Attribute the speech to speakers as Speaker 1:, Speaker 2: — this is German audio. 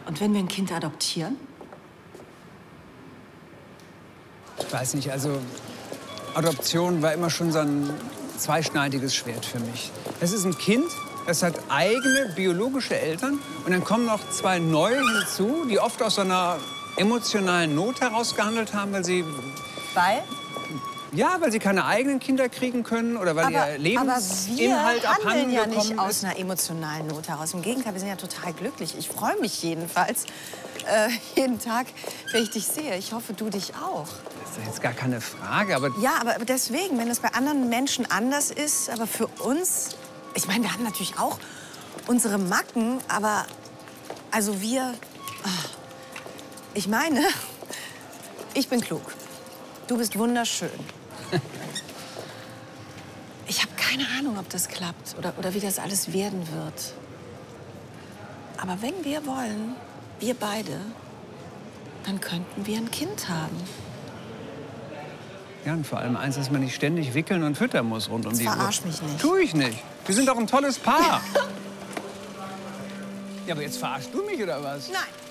Speaker 1: Und wenn wir ein Kind adoptieren?
Speaker 2: Ich weiß nicht, also Adoption war immer schon so ein zweischneidiges Schwert für mich. Es ist ein Kind, es hat eigene biologische Eltern und dann kommen noch zwei neue hinzu, die oft aus so einer emotionalen Not heraus gehandelt haben, weil sie...
Speaker 3: Weil?
Speaker 2: Ja, weil sie keine eigenen Kinder kriegen können oder weil ihr Lebensinhalt abhanden gekommen ist.
Speaker 3: Aber wir handeln ja nicht aus einer emotionalen Not heraus. Im Gegenteil, wir sind ja total glücklich. Ich freue mich jedenfalls jeden Tag, wenn ich dich sehe. Ich hoffe, du dich auch.
Speaker 2: Das ist jetzt gar keine Frage, aber...
Speaker 3: Ja, aber deswegen, wenn es bei anderen Menschen anders ist, aber für uns... Ich meine, wir haben natürlich auch unsere Macken, aber... Also wir... Ich meine, ich bin klug. Du bist wunderschön. Ich habe keine Ahnung, ob das klappt oder wie das alles werden wird. Aber wenn wir wollen, wir beide, dann könnten wir ein Kind haben.
Speaker 2: Ja, und vor allem eins, dass man nicht ständig wickeln und füttern muss rund um die Uhr.
Speaker 3: Verarsch mich nicht.
Speaker 2: Tu ich nicht. Wir sind doch ein tolles Paar. Ja, aber jetzt verarschst du mich, oder was?
Speaker 3: Nein.